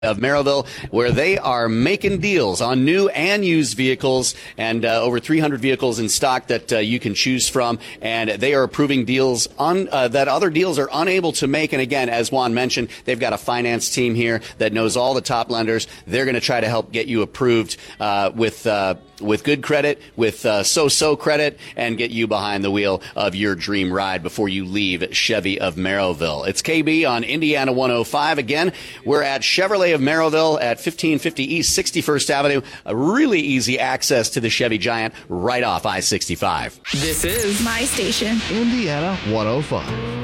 of Merrillville, where they are making deals on new and used vehicles, and over 300 vehicles in stock that you can choose from. And they are approving deals on that other deals are unable to make. And again, as Juan mentioned, they've got a finance team here that knows all the top lenders. They're going to try to help get you approved with good credit, with so-so credit, and get you behind the wheel of your dream ride before you leave Chevy of Merrillville. It's KB on Indiana 105. Again, we're at Chevrolet of Merrillville at 1550 East 61st Avenue. A really easy access to the Chevy Giant right off I-65. This is my station, Indiana 105.